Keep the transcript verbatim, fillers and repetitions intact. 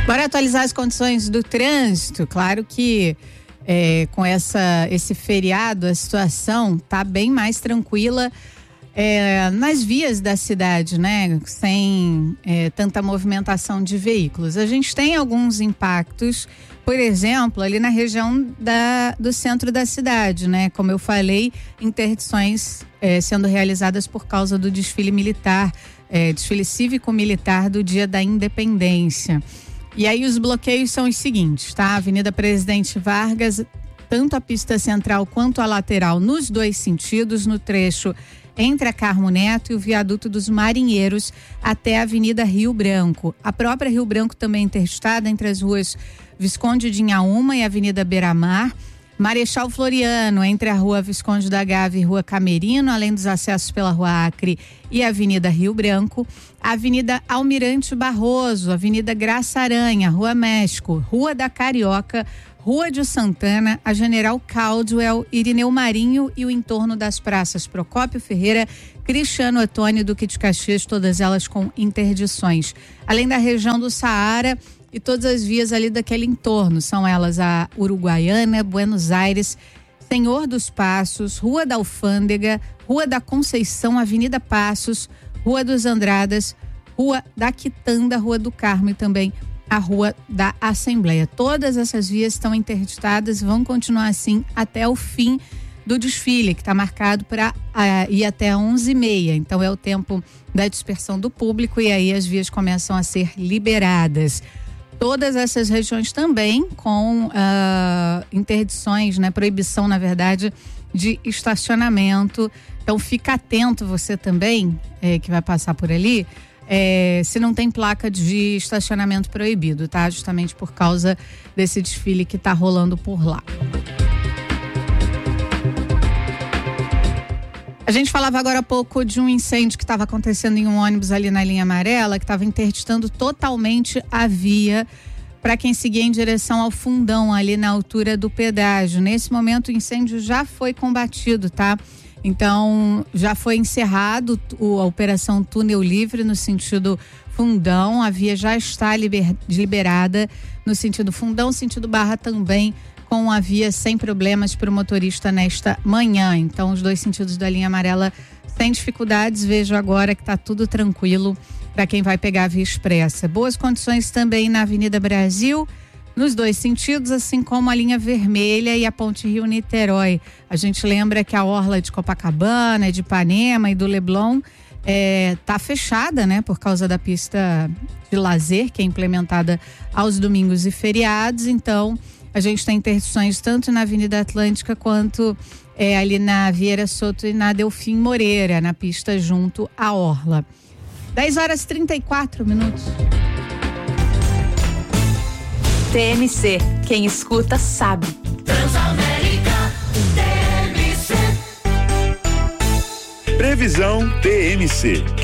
Bora atualizar as condições do trânsito. Claro que é, com essa, esse feriado a situação tá bem mais tranquila é, nas vias da cidade, né? Sem é, tanta movimentação de veículos. A gente tem alguns impactos, por exemplo, ali na região da, do centro da cidade, né? Como eu falei, interdições é, sendo realizadas por causa do desfile militar, é, desfile cívico-militar do Dia da Independência. E aí os bloqueios são os seguintes, tá? Avenida Presidente Vargas, tanto a pista central quanto a lateral, nos dois sentidos, no trecho entre a Carmo Neto e o viaduto dos Marinheiros até a Avenida Rio Branco. A própria Rio Branco também interditada entre as ruas Visconde de Inhaúma e Avenida Beira-Mar. Marechal Floriano, entre a Rua Visconde da Gávea e Rua Camerino, além dos acessos pela Rua Acre e Avenida Rio Branco. Avenida Almirante Barroso, Avenida Graça Aranha, Rua México, Rua da Carioca, Rua de Santana, a General Caldwell, Irineu Marinho e o entorno das praças Procópio Ferreira, Cristiano Otoni, Duque de Caxias, todas elas com interdições. Além da região do Saara e todas as vias ali daquele entorno, são elas a Uruguaiana, Buenos Aires, Senhor dos Passos, Rua da Alfândega, Rua da Conceição, Avenida Passos, Rua dos Andradas, Rua da Quitanda, Rua do Carmo e também a Rua da Assembleia. Todas essas vias estão interditadas e vão continuar assim até o fim do desfile, que está marcado para uh, ir até onze e meia. Então é o tempo da dispersão do público e aí as vias começam a ser liberadas. Todas essas regiões também com uh, interdições, né? Proibição, na verdade, de estacionamento. Então fica atento você também, eh, que vai passar por ali, eh, se não tem placa de estacionamento proibido, tá? Justamente por causa desse desfile que tá rolando por lá. A gente falava agora há pouco de um incêndio que estava acontecendo em um ônibus ali na linha amarela, que estava interditando totalmente a via para quem seguia em direção ao Fundão, ali na altura do pedágio. Nesse momento o incêndio já foi combatido, tá? Então já foi encerrado a operação Túnel Livre no sentido Fundão, a via já está liber, liberada no sentido Fundão, sentido Barra também, com a via sem problemas para o motorista nesta manhã. Então os dois sentidos da linha amarela sem dificuldades. Vejo agora que está tudo tranquilo para quem vai pegar a via expressa. Boas condições também na Avenida Brasil, nos dois sentidos, assim como a linha vermelha e a Ponte Rio-Niterói. A gente lembra que a orla de Copacabana, de Ipanema e do Leblon é, tá fechada, né, por causa da pista de lazer que é implementada aos domingos e feriados. Então a gente tem interdições tanto na Avenida Atlântica quanto é, ali na Vieira Soto e na Delfim Moreira, na pista junto à orla. dez horas e trinta e quatro minutos. T M C, quem escuta sabe. Transamérica, T M C. Previsão T M C.